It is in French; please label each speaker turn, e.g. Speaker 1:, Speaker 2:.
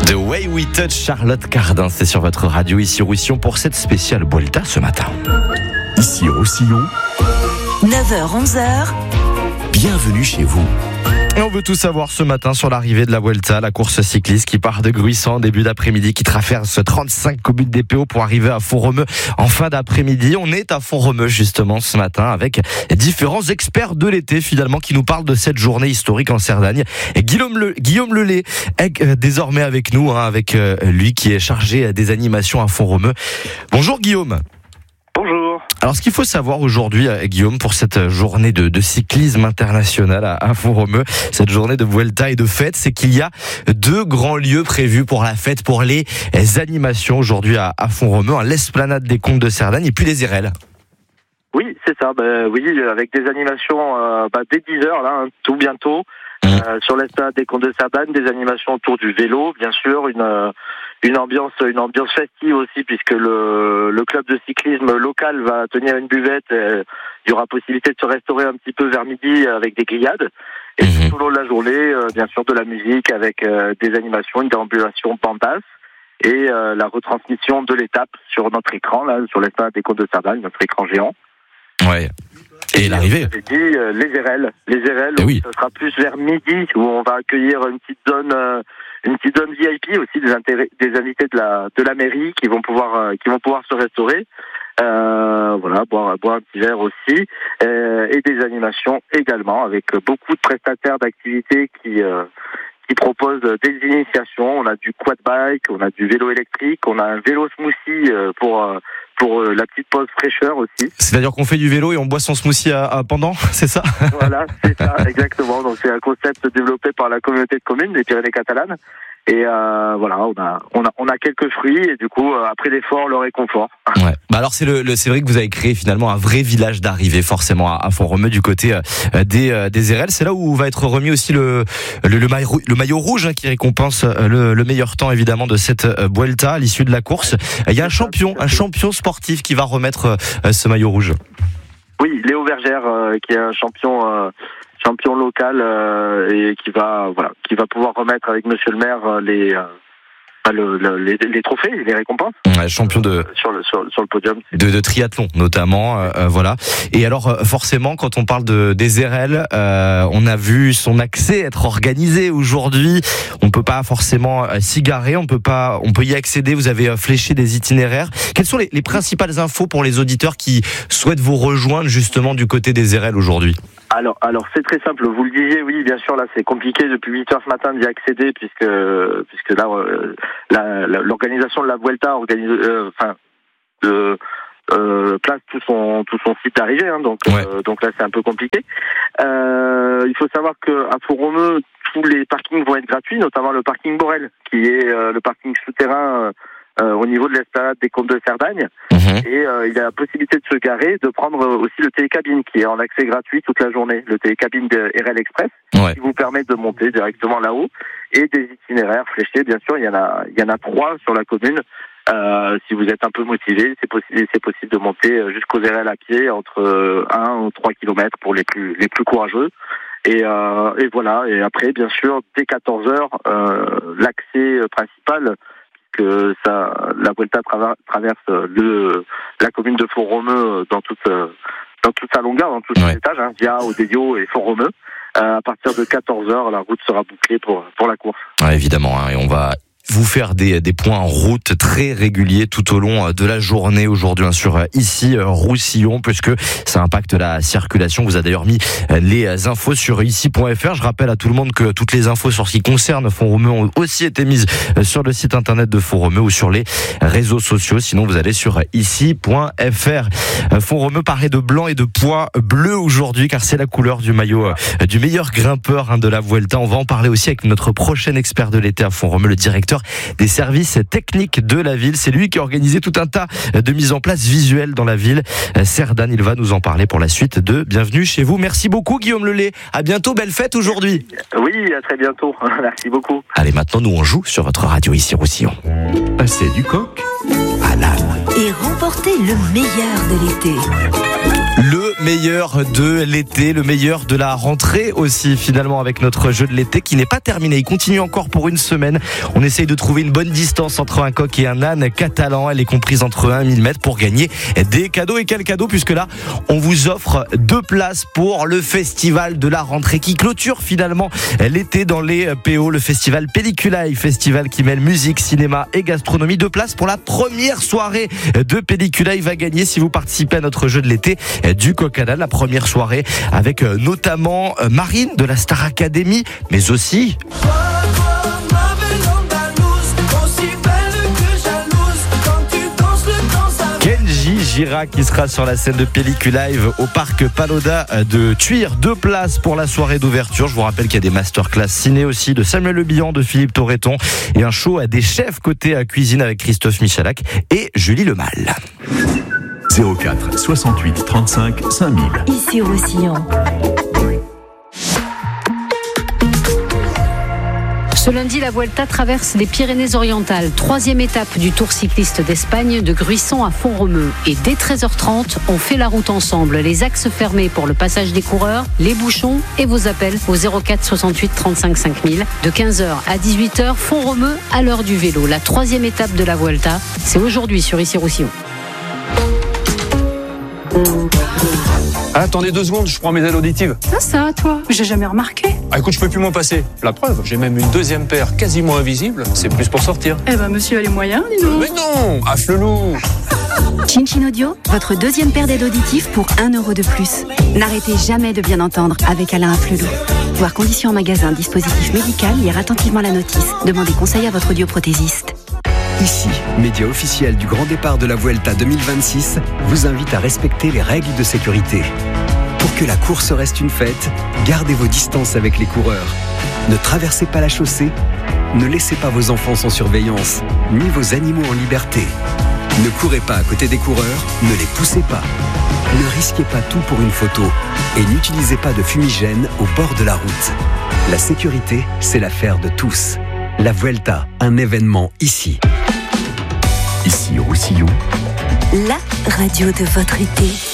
Speaker 1: The Way We Touch, Charlotte Cardin, c'est sur votre radio ici Roussillon pour cette spéciale Vuelta ce matin. Ici Roussillon,
Speaker 2: 9h-11h,
Speaker 1: bienvenue chez vous. Et on veut tout savoir ce matin sur l'arrivée de la Vuelta, la course cycliste qui part de Gruissan en début d'après-midi, qui traverse 35 communes d'EPO pour arriver à Font-Romeu en fin d'après-midi. On est à Font-Romeu justement ce matin avec différents experts de l'été finalement qui nous parlent de cette journée historique en Cerdagne. Et Guillaume Lelay est désormais avec nous, avec lui qui est chargé des animations à Font-Romeu. Bonjour Guillaume.
Speaker 3: Bonjour.
Speaker 1: Alors, ce qu'il faut savoir aujourd'hui, Guillaume, pour cette journée de cyclisme international à Font-Romeu, cette journée de Vuelta et de fête, c'est qu'il y a deux grands lieux prévus pour la fête, pour les animations aujourd'hui à Font-Romeu, l'Esplanade des Comtes de Cerdagne et puis les Érelles.
Speaker 3: Oui, c'est ça. Oui, avec des animations dès 10h, là, tout bientôt, sur l'Esplanade des Comtes de Cerdagne, des animations autour du vélo, bien sûr, une ambiance festive aussi, puisque le club de cyclisme local va tenir une buvette. Il y aura possibilité de se restaurer un petit peu vers midi avec des grillades. Et tout au long de la journée, bien sûr, de la musique avec des animations, une déambulation bandasse et la retransmission de l'étape sur notre écran, là, sur l'Esplanade des Comtes de Cerdagne, notre écran géant.
Speaker 1: Ouais. Et l'arrivée.
Speaker 3: J'ai dit les Érelles. Les Érelles,
Speaker 1: oui.
Speaker 3: Ce sera plus vers midi où on va accueillir une petite zone VIP aussi, des invités de la mairie qui vont pouvoir se restaurer. Boire un petit verre aussi, et des animations également avec beaucoup de prestataires d'activités qui proposent des initiations. On a du quad bike, on a du vélo électrique, on a un vélo smoothie pour la petite pause fraîcheur aussi.
Speaker 1: C'est-à-dire qu'on fait du vélo et on boit son smoothie pendant, c'est ça ?
Speaker 3: Voilà, c'est ça, exactement. Donc c'est un concept développé par la communauté de communes des Pyrénées catalanes. Et on a quelques fruits et du coup après l'effort, le réconfort.
Speaker 1: Ouais. Alors c'est vrai que vous avez créé finalement un vrai village d'arrivée forcément à Font-Romeu du côté des Érelles. C'est là où va être remis aussi le maillot rouge qui récompense le meilleur temps évidemment de cette Vuelta à l'issue de la course. Il y a un champion sportif qui va remettre ce maillot rouge.
Speaker 3: Oui, Léo Vergère qui est un champion local et qui va pouvoir remettre avec Monsieur le maire les trophées, les récompenses.
Speaker 1: Ouais, champion
Speaker 3: sur le podium
Speaker 1: de triathlon notamment, voilà. Et alors forcément, quand on parle des Érelles, on a vu son accès être organisé aujourd'hui. On peut pas forcément s'y garer, on peut y accéder. Vous avez fléché des itinéraires. Quelles sont les principales infos pour les auditeurs qui souhaitent vous rejoindre justement du côté des Érelles aujourd'hui ?
Speaker 3: Alors c'est très simple, vous le disiez, oui, bien sûr, là c'est compliqué depuis 8h ce matin d'y accéder puisque là l'organisation de la Vuelta place tout son site d'arrivée, donc là c'est un peu compliqué. Il faut savoir que à Font-Romeu, tous les parkings vont être gratuits, notamment le parking Borel, qui est le parking souterrain au niveau de l'Esplanade des Comtes de Cerdagne. Et il y a la possibilité de se garer, de prendre aussi le télécabine qui est en accès gratuit toute la journée, le télécabine de RL Express, qui vous permet de monter directement là-haut, et des itinéraires fléchés, bien sûr, il y en a 3 sur la commune. Si vous êtes un peu motivé, c'est possible de monter jusqu'aux RL à pied, entre 1 ou 3 kilomètres pour les plus courageux. Et voilà, et après, bien sûr, dès 14h, l'accès principal, que la Vuelta traverse la commune de Font-Romeu dans toute sa longueur, dans tous ses étages, via Odelio et Font-Romeu. À partir de 14h, la route sera bouclée pour la course.
Speaker 1: Évidemment, et on va vous faire des points en route très réguliers tout au long de la journée aujourd'hui sur ici Roussillon, puisque ça impacte la circulation. Vous avez d'ailleurs mis les infos sur ici.fr. Je rappelle à tout le monde que toutes les infos sur ce qui concerne Font-Romeu ont aussi été mises sur le site internet de Font-Romeu ou sur les réseaux sociaux. Sinon, vous allez sur ici.fr. Font-Romeu paraît de blanc et de pois bleu aujourd'hui, car c'est la couleur du maillot du meilleur grimpeur de la Vuelta. On va en parler aussi avec notre prochain expert de l'été à Font-Romeu, le directeur des services techniques de la ville. C'est lui qui a organisé tout un tas de mises en place visuelles dans la ville. Cerdagne, il va nous en parler pour la suite de Bienvenue chez vous. Merci beaucoup Guillaume Lelay. À bientôt, belle fête aujourd'hui.
Speaker 3: Oui, à très bientôt. Merci beaucoup.
Speaker 1: Allez, maintenant nous on joue sur votre radio ici Roussillon.
Speaker 2: Passer du coq à l'âne et remporter le meilleur de l'été.
Speaker 1: Le meilleur de l'été, le meilleur de la rentrée aussi finalement avec notre jeu de l'été qui n'est pas terminé. Il continue encore pour une semaine. On essaye de trouver une bonne distance entre un coq et un âne catalan. Elle est comprise entre 1 et 1000 mètres pour gagner des cadeaux. Et quel cadeau, puisque là, on vous offre 2 places pour le festival de la rentrée qui clôture finalement l'été dans les PO, le festival Pelliculae, festival qui mêle musique, cinéma et gastronomie. 2 places pour la première soirée de Pelliculae va gagner si vous participez à notre jeu de l'été du coq à l'âne. La première soirée avec notamment Marine de la Star Academy, mais aussi Girac qui sera sur la scène de Pelliculae au parc Pagoda de Thuir. 2 places pour la soirée d'ouverture. Je vous rappelle qu'il y a des masterclass ciné aussi de Samuel Le Bihan, de Philippe Torreton et un show à des chefs côté à cuisine avec Christophe Michalak et Julie Lemal.
Speaker 2: 04 68 35 5000.
Speaker 4: Ici Roussillon. Ce lundi, la Vuelta traverse les Pyrénées-Orientales. 3e étape du Tour cycliste d'Espagne de Gruissan à Font-Romeu. Et dès 13h30, on fait la route ensemble. Les axes fermés pour le passage des coureurs, les bouchons et vos appels au 04 68 35 5000. De 15h à 18h, Font-Romeu à l'heure du vélo. La 3e étape de la Vuelta, c'est aujourd'hui sur Ici Roussillon.
Speaker 5: Attendez 2 secondes, je prends mes ailes auditives.
Speaker 6: Ça, toi, j'ai jamais remarqué.
Speaker 5: Ah écoute, je peux plus m'en passer. La preuve, j'ai même une 2e paire quasiment invisible. C'est plus pour sortir.
Speaker 6: Eh ben, monsieur a les moyens, dis donc.
Speaker 5: Mais non, affle-loup.
Speaker 7: Chin Audio, votre 2e paire d'aides auditives pour 1 € de plus. N'arrêtez jamais de bien entendre avec Alain Afflelou. Voir conditions en magasin, dispositif médical, lire attentivement la notice. Demandez conseil à votre audioprothésiste.
Speaker 8: Ici, média officiel du grand départ de la Vuelta 2026, vous invite à respecter les règles de sécurité. Pour que la course reste une fête, gardez vos distances avec les coureurs. Ne traversez pas la chaussée, ne laissez pas vos enfants sans surveillance, ni vos animaux en liberté. Ne courez pas à côté des coureurs, ne les poussez pas. Ne risquez pas tout pour une photo et n'utilisez pas de fumigène au bord de la route. La sécurité, c'est l'affaire de tous. La Vuelta, un événement ici.
Speaker 2: Ici Roussillon.
Speaker 7: La radio de votre été.